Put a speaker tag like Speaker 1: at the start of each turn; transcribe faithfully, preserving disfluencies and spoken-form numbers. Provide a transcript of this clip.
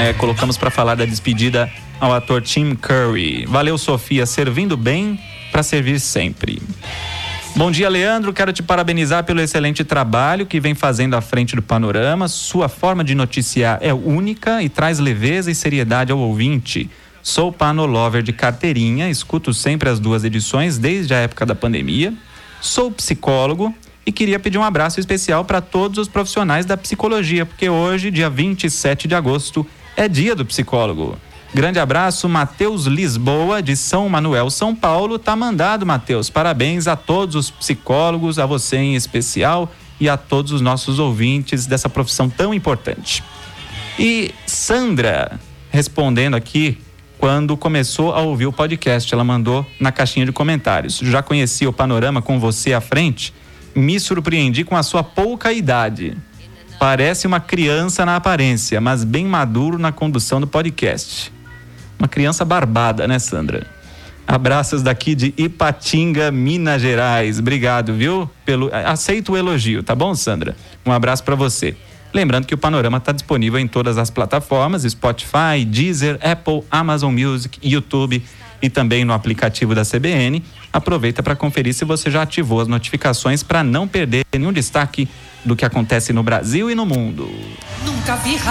Speaker 1: É, colocamos para falar da despedida ao ator Tim Curry. Valeu, Sofia, servindo bem para servir sempre. Bom dia, Leandro. Quero te parabenizar pelo excelente trabalho que vem fazendo à frente do Panorama. Sua forma de noticiar é única e traz leveza e seriedade ao ouvinte. Sou panolover de carteirinha, escuto sempre as duas edições desde a época da pandemia. Sou psicólogo e queria pedir um abraço especial para todos os profissionais da psicologia, porque hoje, dia vinte e sete de agosto, é dia do psicólogo. Grande abraço, Matheus Lisboa, de São Manuel, São Paulo. Tá mandado, Matheus. Parabéns a todos os psicólogos, a você em especial e a todos os nossos ouvintes dessa profissão tão importante. E Sandra, respondendo aqui, quando começou a ouvir o podcast, ela mandou na caixinha de comentários: já conhecia o Panorama com você à frente? Me surpreendi com a sua pouca idade. Parece uma criança na aparência, mas bem maduro na condução do podcast. Uma criança barbada, né, Sandra? Abraços daqui de Ipatinga, Minas Gerais. Obrigado, viu? Pelo... Aceito o elogio, tá bom, Sandra? Um abraço para você. Lembrando que o Panorama está disponível em todas as plataformas: Spotify, Deezer, Apple, Amazon Music, YouTube e também no aplicativo da C B N. Aproveita para conferir se você já ativou as notificações para não perder nenhum destaque do que acontece no Brasil e no mundo.
Speaker 2: Nunca vi